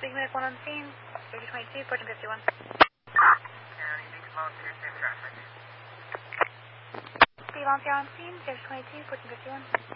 Big Medic 1 on scene, 3022, 1451. County, big volunteer, safe traffic. Steve Volunteer on scene, 3022, 1451.